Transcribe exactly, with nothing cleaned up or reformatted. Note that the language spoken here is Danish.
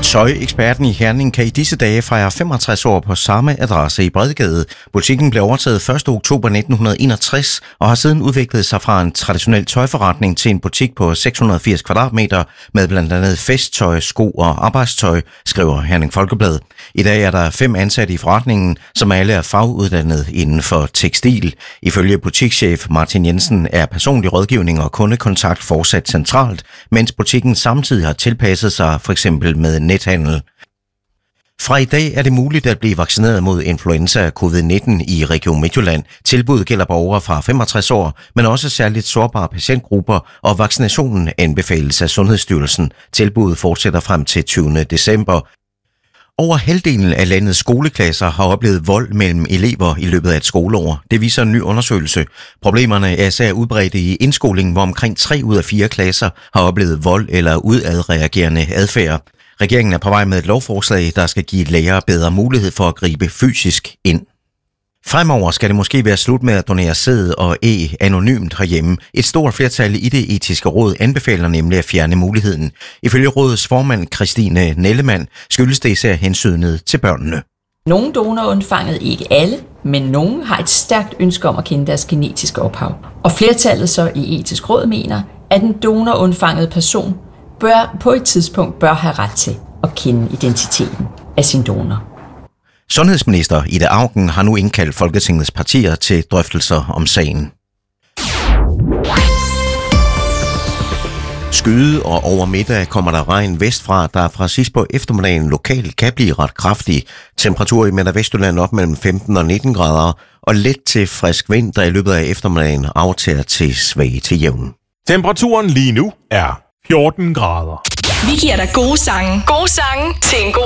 Tøjeksperten i Herning kan i disse dage fejre femogtres år på samme adresse i Bredgade. Butikken blev overtaget første oktober nitten enogtres og har siden udviklet sig fra en traditionel tøjforretning til en butik på seks hundrede og firs kvadratmeter med blandt andet festtøj, sko og arbejdstøj, skriver Herning Folkeblad. I dag er der fem ansatte i forretningen, som alle er faguddannet inden for tekstil. Ifølge butikschef Martin Jensen er personlig rådgivning og kundekontakt fortsat centralt, mens butikken samtidig har tilpasset sig for eksempel med nethandel. Fra i dag er det muligt at blive vaccineret mod influenza af covid nitten i Region Midtjylland. Tilbuddet gælder borgere fra femogtres år, men også særligt sårbare patientgrupper, og vaccinationen anbefales af Sundhedsstyrelsen. Tilbuddet fortsætter frem til tyvende december. Over halvdelen af landets skoleklasser har oplevet vold mellem elever i løbet af et skoleår. Det viser en ny undersøgelse. Problemerne er især udbredte i indskolingen, hvor omkring tre ud af fire klasser har oplevet vold eller udadreagerende adfærd. Regeringen er på vej med et lovforslag, der skal give lærere bedre mulighed for at gribe fysisk ind. Fremover skal det måske være slut med at donere sæd og æg anonymt herhjemme. Et stort flertal i det etiske råd anbefaler nemlig at fjerne muligheden. Ifølge rådets formand Christine Nellemann skyldes det især hensynet til børnene. Nogle donorer undfanget, ikke alle, men nogle har et stærkt ønske om at kende deres genetiske ophav. Og flertallet så i etisk råd mener, at en donorundfanget person bør på et tidspunkt bør have ret til at kende identiteten af sin donor. Sundhedsminister Ida Auken har nu indkaldt Folketingets partier til drøftelser om sagen. Skyde og over middag kommer der regn vestfra, der fra sidst på eftermiddagen lokalt kan blive ret kraftig. Temperatur i Midt- og Vestjylland op mellem femten og nitten grader, og let til frisk vind, der i løbet af eftermiddagen aftager til svag til jævn. Temperaturen lige nu er fjorten grader. Vi giver dig gode sange. Gode sange til en god